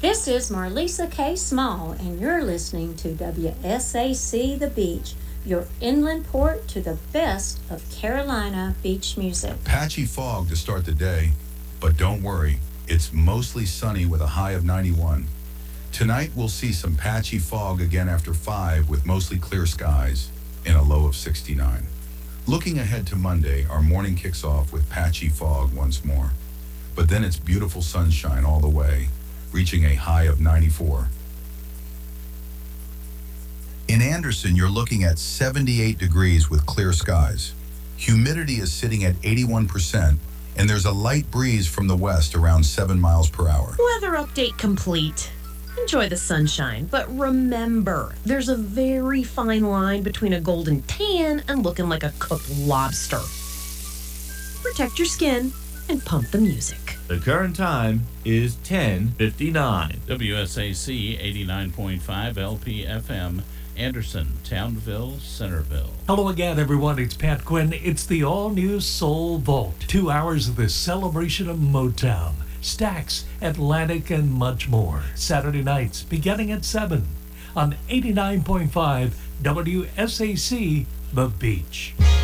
This is Marlisa K. Small, and you're listening to WSAC The Beach, your inland port to the best of Carolina beach music. Patchy fog to start the day, but don't worry, it's mostly sunny with a high of 91. Tonight we'll see some patchy fog again after 5 with mostly clear skies and a low of 69. Looking ahead to Monday, our morning kicks off with patchy fog once more, but then it's beautiful sunshine all the way, reaching a high of 94. In Anderson, you're looking at 78 degrees with clear skies. Humidity is sitting at 81%, and there's a light breeze from the west around 7 miles per hour. Weather update complete. Enjoy the sunshine, but remember, there's a very fine line between a golden tan and looking like a cooked lobster. Protect your skin and pump the music. The current time is 10:59. WSAC 89.5 LPFM, Anderson, Townville, Centerville. Hello again, everyone. It's Pat Quinn. It's the all-new Soul Vault. 2 hours of the celebration of Motown, Stax, Atlantic, and much more. Saturday nights beginning at 7 on 89.5 WSAC The Beach.